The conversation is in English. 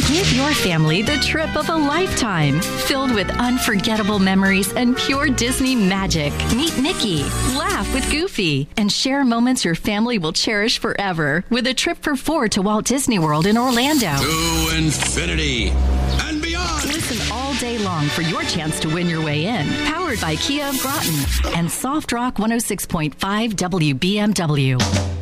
Give your family the trip of a lifetime, filled with unforgettable memories and pure Disney magic. Meet Mickey, laugh with Goofy, and share moments your family will cherish forever with a trip for 4 to Walt Disney World in Orlando. To infinity and beyond. Listen all day long for your chance to win your way in. Powered by Kia of Groton and Soft Rock 106.5 WBMW.